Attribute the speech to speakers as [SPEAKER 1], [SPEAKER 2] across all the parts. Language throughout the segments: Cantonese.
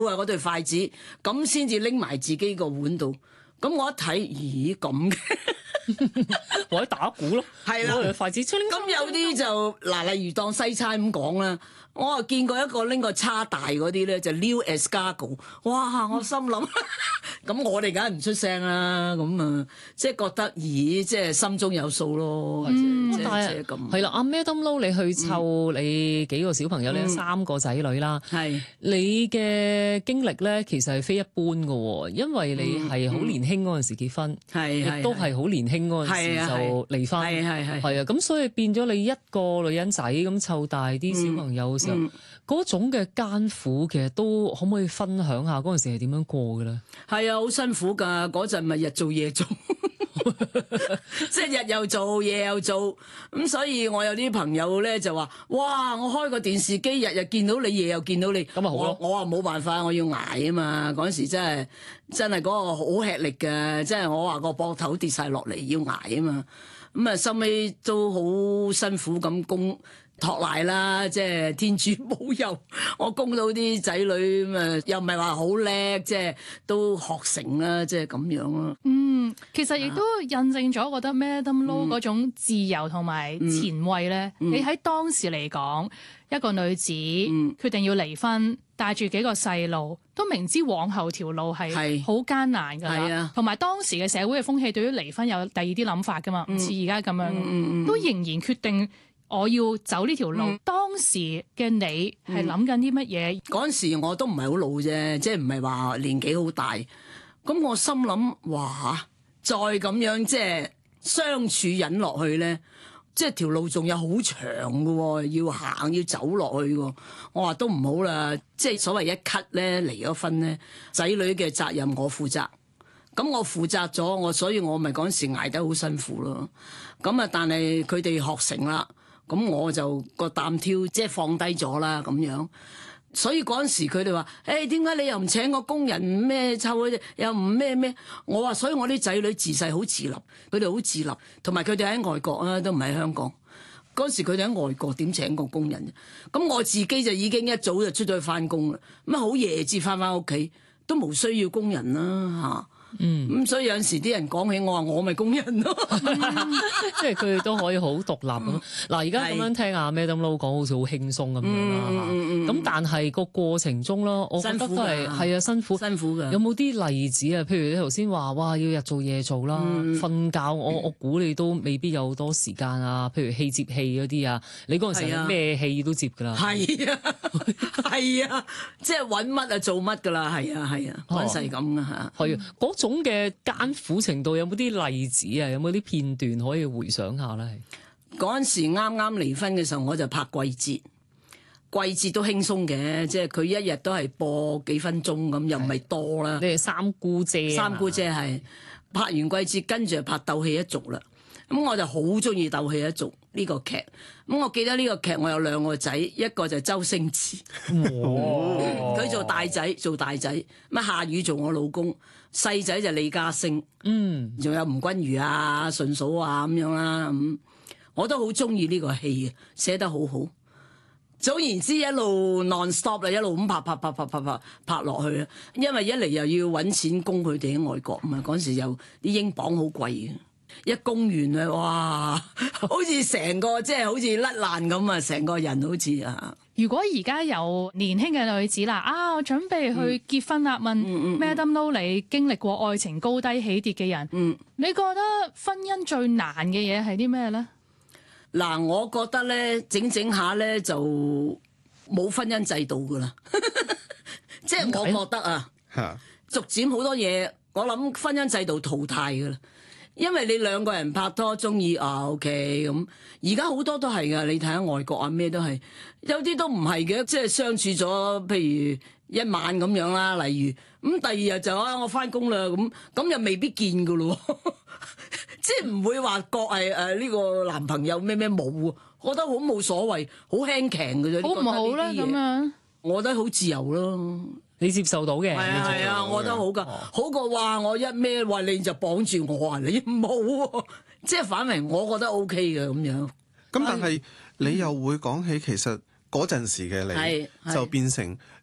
[SPEAKER 1] 嗰對筷子，咁先至拎埋自己個碗度。咁我一睇，咦咁嘅，
[SPEAKER 2] 或者打鼓咯，
[SPEAKER 1] 係啦，
[SPEAKER 2] 攞嚟筷子出。
[SPEAKER 1] 咁有啲就嗱，例如當西餐咁講啦，我啊見過一個拎個叉大嗰啲咧，就撩 escargot，哇！我心諗，咁我哋梗係唔出聲啦，咁啊，即係覺得咦，即係心中有數咯，即係咁。
[SPEAKER 2] 係啦，阿 Madam Lo， 你去湊你幾個小朋友咧，3個仔女啦，
[SPEAKER 1] 係
[SPEAKER 2] 你嘅經歷咧，其實係非一般㗎喎，因為你係好年輕嗰陣時結婚，亦都係好年輕嗰陣時就離婚，係啊，咁所以變咗你一個女人仔咁湊大啲小朋友嘅時候，嗰種嘅艱苦其實都可唔可以分享下嗰陣時係點樣過嘅咧？係
[SPEAKER 1] 啊，好辛苦㗎，嗰陣咪日做夜做。即係日又做，夜又做，咁所以我有啲朋友咧就話：哇！我開個電視機，日日見到你，夜又見到你，咁啊好咯。我話冇辦法，我要捱啊嘛。嗰陣時真係嗰個好吃力嘅，即係我話個膊頭跌晒落嚟要捱啊嘛。咁啊，收尾都好辛苦咁供托賴啦，即係天主保佑，我供到啲仔女咁啊，又唔係話好叻，即係都學成啦，即係咁樣咯。
[SPEAKER 3] 其實亦都印證咗，我覺得 Madam Lo 嗰種自由同埋前衛咧。你喺當時嚟講，一個女子決定要離婚，帶住幾個細路，都明知往後條路係好艱難㗎啦。同埋當時嘅社會嘅風氣對於離婚有第二啲諗法㗎嘛，唔似而家咁樣，都仍然決定我要走呢條路。當時嘅你係諗緊啲乜嘢？
[SPEAKER 1] 嗰陣時我都唔係好老啫，即係唔係話年紀好大。咁我心諗，哇！再咁樣即係相處忍落去咧，即係條路仲有好長㗎喎，要行要走落去喎。我話都唔好啦，即係所謂一 cut 咧，離咗婚咧，仔女嘅責任我負責。咁我負責咗，所以我咪嗰陣時捱得好辛苦咯。咁啊，但係佢哋學成啦，咁我就個擔挑即係放低咗啦，咁樣。所以嗰陣時佢哋話：誒點解你又唔請個工人咩湊佢哋，又唔咩？我話：所以我啲仔女自細好自立，佢哋好自立，同埋佢哋喺外國啊，都唔喺香港。嗰陣時佢哋喺外國點請個工人啫？咁我自己就已經一早就出咗去翻工啦。咁好夜至翻屋企，都冇需要工人啦嚇。咁所以有陣時啲人講起我話我咪工人咯，
[SPEAKER 2] 即係佢哋都可以好獨立咁。嗱，而家咁樣聽阿 Madam Lo 講，好似好輕鬆咁樣啦。咁但係個過程中咯，我覺得都係啊辛苦㗎。有冇啲例子啊？譬如你頭先話哇要日做夜做啦，瞓覺我估你都未必有好多時間啊。譬如戲接戲嗰啲啊，你嗰陣時咩戲都接㗎啦。
[SPEAKER 1] 係啊，即係揾乜啊做乜㗎啦。係啊，嗰陣時係咁㗎嚇。
[SPEAKER 2] 係啊，種嘅艱苦程度有冇啲例子啊？有冇啲片段可以回想下咧？
[SPEAKER 1] 嗰陣時啱啱離婚嘅時候，我就拍季節都輕鬆嘅，即係佢一日都係播幾分鐘咁，又唔係多啦。
[SPEAKER 2] 你係三姑姐
[SPEAKER 1] 係拍完季節，跟住就拍鬥戲一族啦。咁我就好中意鬥戲一族呢個劇。咁我記得呢個劇我有2個仔，一個就周星馳，佢做大仔，咁夏雨做我老公，細仔就李嘉誠，仲有吳君如啊、順嫂啊咁樣啦。咁我都好中意呢個戲啊，寫得好好。總言之，一路 non stop 啦，一路咁拍落去啦。因為一嚟又要揾錢供佢哋喺外國，咁啊嗰時又啲英鎊好貴嘅。一供完啊，哇！好似成個即係好似甩爛咁啊，成個人好似啊。
[SPEAKER 3] 如果而家有年輕嘅女子啦，我準備去結婚啦，問 Madam Lo 你經歷過愛情高低起跌嘅人，你覺得婚姻最難嘅嘢係啲咩咧？
[SPEAKER 1] 嗱，我覺得咧整下咧就冇婚姻制度噶啦，即係我覺得啊，逐漸好多嘢，我諗婚姻制度淘汰噶啦。因為你2個人拍拖中意OK 咁，而家好多都係噶，你睇下外國啊咩都係，有啲都唔係嘅，即係相處咗譬如一晚咁樣啦，例如咁第二日就我翻工啦，咁又未必見噶咯，即係唔會話覺係呢個男朋友咩冇，我覺得好冇所謂，好輕騎嘅啫。
[SPEAKER 3] 好唔好咧？咁樣，
[SPEAKER 1] 我覺得好自由咯。
[SPEAKER 2] 你接受到嘅？
[SPEAKER 1] 係啊，我覺得好㗎，好過話我一咩話你就綁住我啊！你冇，即係反為我覺得 OK 嘅咁樣。
[SPEAKER 4] 咁但係你又會講起其實嗰陣時嘅你就變成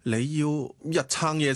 [SPEAKER 4] 你要日撐夜